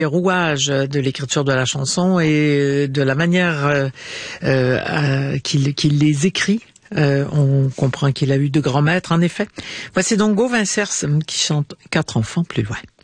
Les rouages de l'écriture de la chanson et de la manière qu'il les écrit. On comprend qu'il a eu de grands maîtres, en effet. Voici donc Gauvin Cers qui chante 4 enfants plus loin.